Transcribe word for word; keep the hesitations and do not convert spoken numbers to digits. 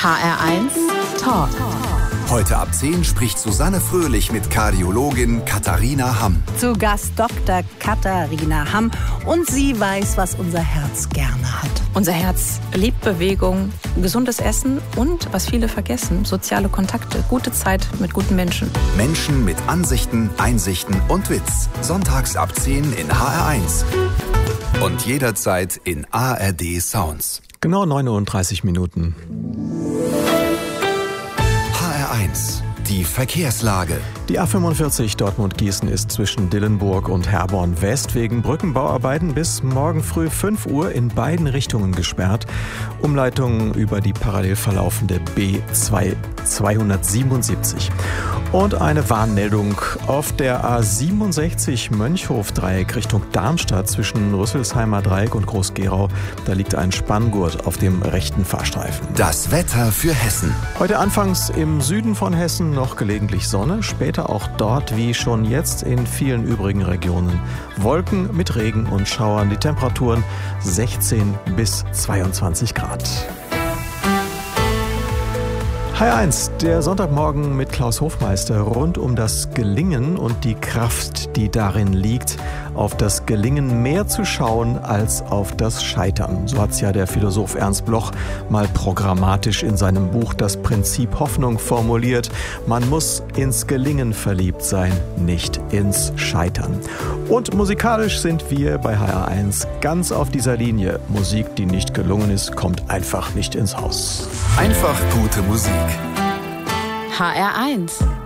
H R eins Talk. Heute ab zehn spricht Susanne Fröhlich mit Kardiologin Katharina Hamm. Zu Gast Doktor Katharina Hamm. Und sie weiß, was unser Herz gerne hat. Unser Herz liebt Bewegung, gesundes Essen und, was viele vergessen, soziale Kontakte, gute Zeit mit guten Menschen. Menschen mit Ansichten, Einsichten und Witz. Sonntags ab zehn in H R eins. Und jederzeit in A R D Sounds. Genau neununddreißig Minuten. H R eins. Die Verkehrslage. Die A fünfundvierzig Dortmund-Gießen ist zwischen Dillenburg und Herborn West wegen Brückenbauarbeiten bis morgen früh fünf Uhr in beiden Richtungen gesperrt. Umleitungen über die parallel verlaufende B zweihundertsiebenundsiebzig. Und eine Warnmeldung auf der A siebenundsechzig Mönchhof-Dreieck Richtung Darmstadt zwischen Rüsselsheimer Dreieck und Groß-Gerau. Da liegt ein Spanngurt auf dem rechten Fahrstreifen. Das Wetter für Hessen. Heute anfangs im Süden von Hessen noch gelegentlich Sonne, später auch dort wie schon jetzt in vielen übrigen Regionen Wolken mit Regen und Schauern. Die Temperaturen sechzehn bis zweiundzwanzig Grad. H R eins, der Sonntagmorgen mit Klaus Hofmeister rund um das Gelingen und die Kraft, die darin liegt, auf das Gelingen mehr zu schauen als auf das Scheitern. So hat es ja der Philosoph Ernst Bloch mal programmatisch in seinem Buch Das Prinzip Hoffnung formuliert. Man muss ins Gelingen verliebt sein, nicht ins Scheitern. Und musikalisch sind wir bei H R eins ganz auf dieser Linie. Musik, die nicht gelungen ist, kommt einfach nicht ins Haus. Einfach gute Musik. H R eins.